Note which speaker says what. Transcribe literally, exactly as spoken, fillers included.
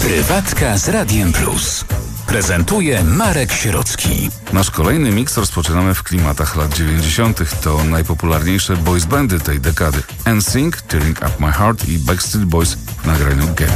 Speaker 1: Prywatka z Radiem Plus. Prezentuje Marek Sierocki.
Speaker 2: Nasz kolejny miks rozpoczynamy w klimatach lat dziewięćdziesiątych. To najpopularniejsze boys bandy tej dekady. N Sync, Tearing Up My Heart i Backstreet Boys w nagraniu Get